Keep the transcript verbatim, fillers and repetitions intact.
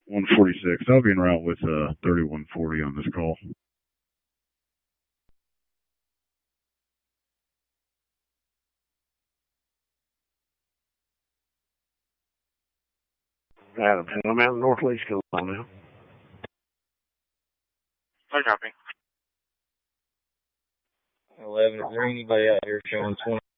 one forty-six. I'll be en route with uh, thirty-one forty on this call. Adam, I'm out in North Leach School now. I copy. eleven, is there anybody out here showing twenty?